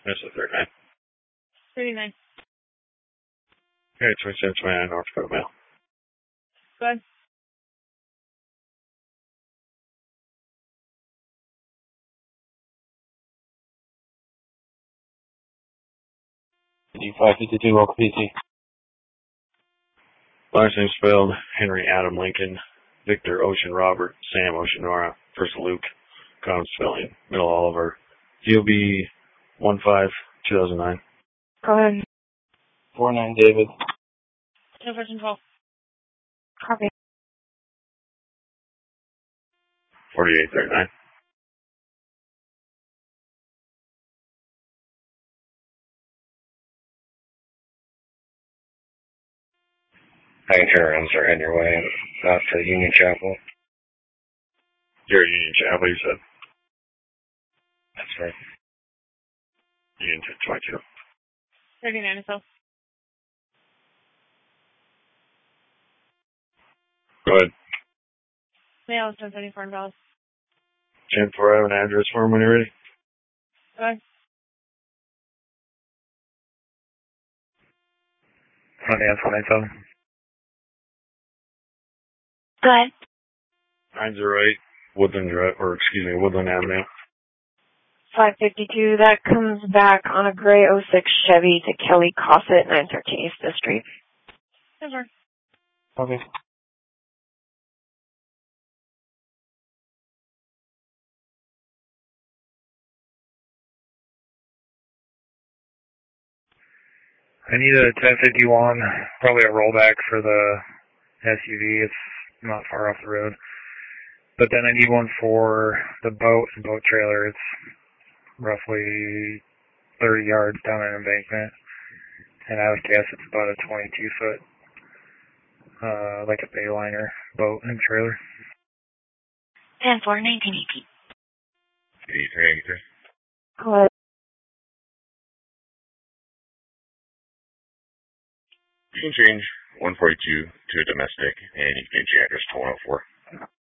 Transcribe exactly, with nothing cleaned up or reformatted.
That's the third nine. thirty-nine. Okay, twenty-seven twenty-nine North Dakota Mail. Go ahead. five fifty-two local P C. Last name spelled Henry Adam Lincoln, Victor Ocean Robert, Sam Ocean Nora, First Luke, common spelling, Middle Oliver, D O B one five two thousand nine. Go ahead. four nine David. No person twelve. Copy. forty-eight thirty-nine. I can turn around and start heading your way out to Union Chapel. You're at Union Chapel, you said? That's right. Union twenty-two. thirty-nine as well. Go ahead. Mail is ten seventy-four in Dallas. ten four, I have an address for him when you're ready. Go ahead. Front end, front end, Go ahead. nine oh eight Woodland Drive, or excuse me, Woodland Avenue. five fifty-two, that comes back on a gray oh six Chevy to Kelly Cossett, nine thirteen East fifth Street. Never. Okay. I need a ten fifty-one, probably a rollback for the S U V. It's not far off the road. But then I need one for the boat and boat trailer. It's roughly thirty yards down an embankment. And I would guess it's about a twenty-two foot, uh, like a Bayliner boat and trailer. ten four, nineteen eighteen. eighty-three eighty-three. Go ahead. You can change one forty-two to a domestic, and you can change your address to one oh four.